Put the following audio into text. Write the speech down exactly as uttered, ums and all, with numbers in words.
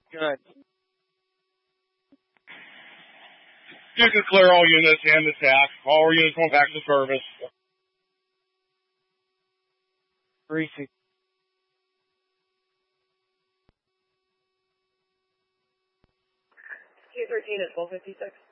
Good. You can clear all units and the task. All units going back to service. Greasy. Q thirteen is twelve fifty-six.